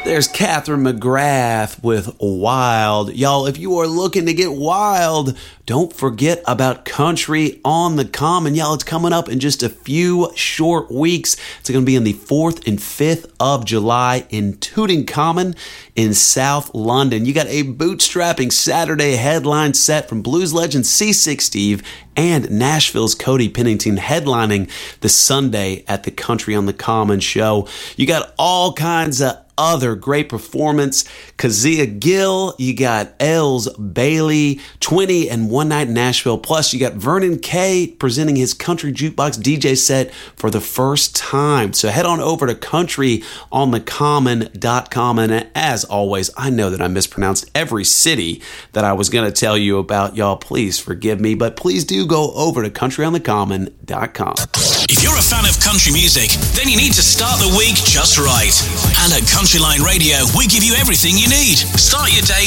There's Catherine McGrath with Wild. Y'all, if you are looking to get wild, don't forget about Country on the Common. Y'all, it's coming up in just a few short weeks. It's going to be on the 4th and 5th of July in Tooting Common in South London. You got a bootstrapping Saturday headline set from blues legend C6 Steve and Nashville's Cody Pennington headlining the Sunday at the Country on the Common show. You got all kinds of other great performance. Kazia Gill, you got Els Bailey, 20 and One Night in Nashville. Plus, you got Vernon Kay presenting his Country Jukebox DJ set for the first time. So head on over to countryonthecommon.com. And as always, I know that I mispronounced every city that I was going to tell you about. Y'all, please forgive me, but please do go over to countryonthecommon.com. If you're a fan of country music, then you need to start the week just right. And at Countryline Radio, we give you everything you need. Start your day